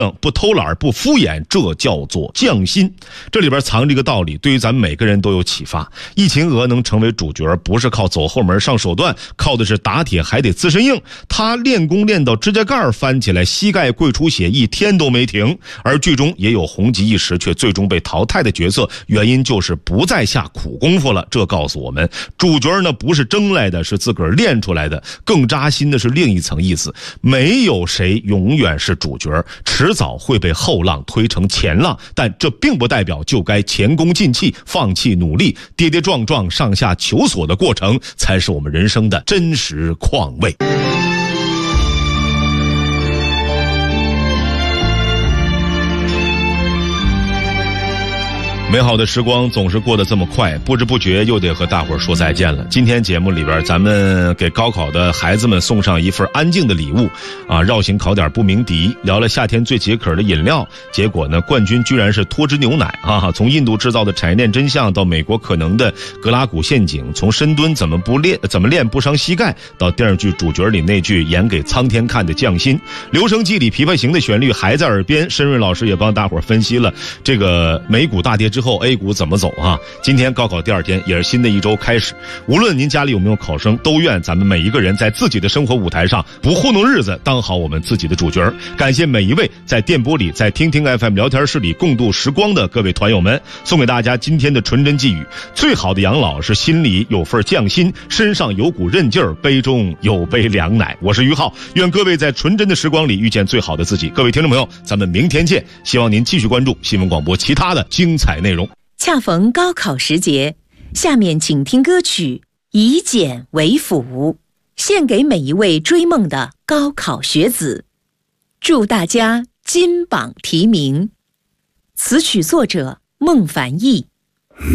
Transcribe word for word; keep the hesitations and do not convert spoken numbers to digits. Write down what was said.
嗯，不偷懒不敷衍，这叫做匠心。这里边藏着一个道理，对于咱们每个人都有启发。易勤娥能成为主角，不是靠走后门上手段，靠的是打铁还得自身硬。他练功练到指甲盖翻起来，膝盖跪出血，一天都没停。而剧中也有红极一时却最终被淘汰的角色，原因就是不再下苦功夫了。这告诉我们，主角呢不是争来的，是自个儿练出来的。更扎心的是另一层意思，没有谁永远是主角，迟早会被后浪推成前浪，但这并不代表就该前功尽弃，放弃努力，跌跌撞撞上下求索的过程才是我们人生的真实况味。美好的时光总是过得这么快，不知不觉又得和大伙儿说再见了。今天节目里边，咱们给高考的孩子们送上一份安静的礼物啊，绕行考点不鸣笛，聊了夏天最解渴的饮料，结果呢，冠军居然是脱脂牛奶啊！从印度制造的产业链真相到美国可能的格拉古陷阱，从深蹲怎么不练怎么练不伤膝盖，到电视剧主角里那句演给苍天看的匠心，留声机里琵琶行的旋律还在耳边。申瑞老师也帮大伙儿分析了这个美股大跌之后 A 股怎么走啊？今天高考第二天，也是新的一周开始。无论您家里有没有考生，都愿咱们每一个人在自己的生活舞台上不糊弄日子，当好我们自己的主角。感谢每一位在电波里、在听听 F M 聊天室里共度时光的各位团友们，送给大家今天的纯真寄语：最好的养老是心里有份匠心，身上有股韧劲儿，杯中有杯凉奶。我是于浩，愿各位在纯真的时光里遇见最好的自己。各位听众朋友，咱们明天见！希望您继续关注新闻广播其他的精彩内容。 恰逢高考时节，下面请听歌曲《以简为辅》，献给每一位追梦的高考学子，祝大家金榜题名。词曲作者孟凡义。